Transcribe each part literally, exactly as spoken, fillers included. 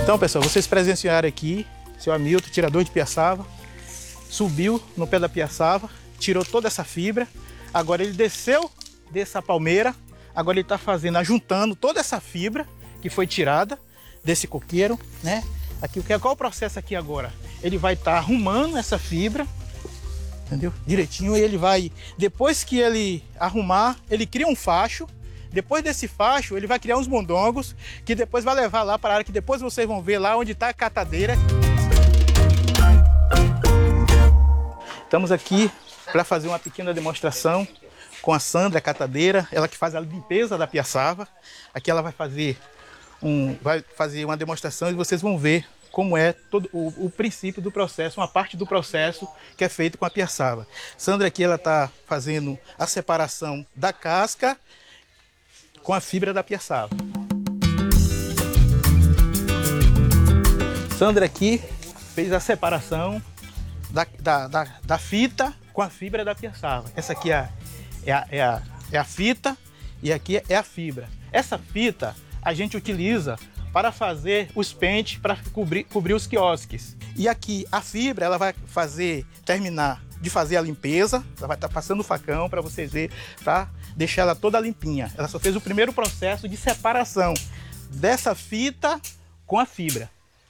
Então, pessoal, vocês presenciaram aqui, seu Hamilton, tirador de piaçava, subiu no pé da piaçava, tirou toda essa fibra, agora ele desceu dessa palmeira, agora ele está fazendo, ajuntando toda essa fibra que foi tirada desse coqueiro, né? Aqui, qual é o processo aqui agora? Ele vai estar tá arrumando essa fibra, entendeu? Direitinho, e ele vai, depois que ele arrumar, ele cria um facho. Depois desse facho, ele vai criar uns mondongos, que depois vai levar lá para a área que depois vocês vão ver lá onde está a catadeira. Estamos aqui para fazer uma pequena demonstração com a Sandra, a catadeira, ela que faz a limpeza da piaçava. Aqui ela vai fazer, um, vai fazer uma demonstração e vocês vão ver como é todo o, o princípio do processo, uma parte do processo que é feito com a piaçava. Sandra aqui ela está fazendo a separação da casca com a fibra da piaçava. Sandra aqui fez a separação da, da, da, da fita com a fibra da piaçava. Essa aqui é a, é, a, é, a, é a fita e aqui é a fibra. Essa fita a gente utiliza para fazer os pentes, para cobrir, cobrir os quiosques. E aqui a fibra ela vai fazer, terminar de fazer a limpeza, ela vai estar passando o facão para vocês verem, para deixar ela toda limpinha. Ela só fez o primeiro processo de separação dessa fita com a fibra.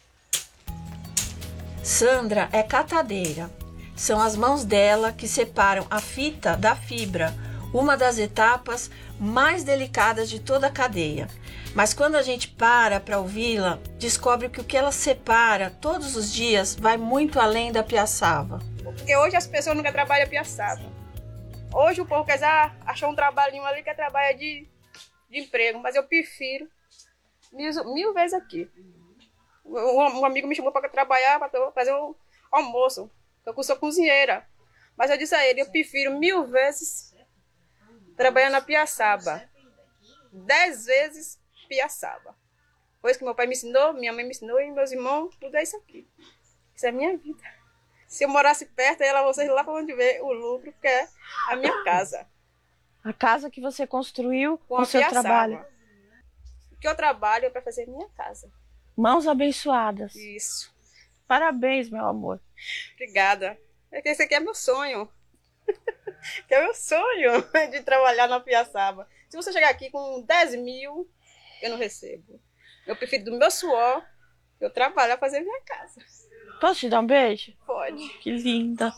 Sandra é catadeira. São as mãos dela que separam a fita da fibra, uma das etapas mais delicadas de toda a cadeia. Mas quando a gente para para ouvi-la, descobre que o que ela separa todos os dias vai muito além da piaçava. Porque hoje as pessoas nunca trabalham piaçava. Hoje o povo quer ah, achar um trabalhinho ali que é trabalho de, de emprego, mas eu prefiro mil, mil vezes aqui. Um, um amigo me chamou para trabalhar, para fazer um almoço. Eu sou cozinheira. Mas eu disse a ele, eu prefiro mil vezes trabalhar na piaçava. Dez vezes piaçava. Foi isso que meu pai me ensinou, minha mãe me ensinou e meus irmãos, tudo é isso aqui. Isso é a minha vida. Se eu morasse perto, eu ia lá vocês lá para onde ver o lucro, que é a minha casa. A casa que você construiu com, com o seu piaçava. trabalho. O que eu trabalho é para fazer minha casa. Mãos abençoadas. Isso. Parabéns, meu amor. Obrigada. Esse aqui é meu sonho. Que é meu sonho de trabalhar na piaçava. Se você chegar aqui com dez mil, eu não recebo. Eu prefiro do meu suor, eu trabalhar fazer minha casa. Posso te dar um beijo? Pode. Que linda.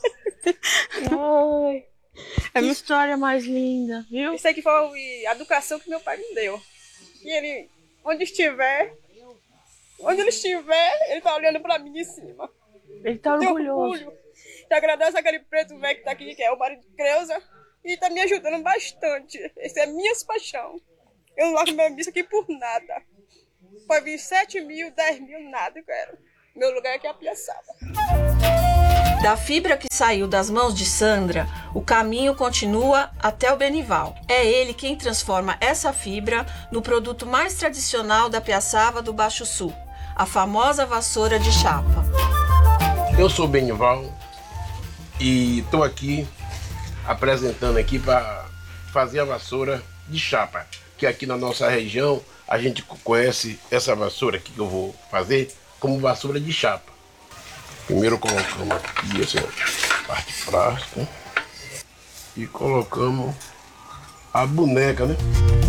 Ai, que é história mais linda, viu? Isso aqui foi a educação que meu pai me deu. E ele, onde estiver, onde ele estiver, ele tá olhando pra mim de cima. Ele tá orgulhoso. Orgulho. E agradece aquele preto velho que tá aqui, que é o marido de Creuza, e tá me ajudando bastante. Essa é a minha paixão. Eu não largo meu bicho aqui por nada. Pode vir sete mil, dez mil, nada eu quero. Meu lugar aqui é a piaçava. Da fibra que saiu das mãos de Sandra, o caminho continua até o Benival. É ele quem transforma essa fibra no produto mais tradicional da piaçava do Baixo Sul, a famosa vassoura de chapa. Eu sou o Benival e estou aqui apresentando aqui para fazer a vassoura de chapa, que aqui na nossa região a gente conhece essa vassoura aqui que eu vou fazer como vassoura de chapa. Primeiro colocamos aqui essa parte plástica e colocamos a boneca, né?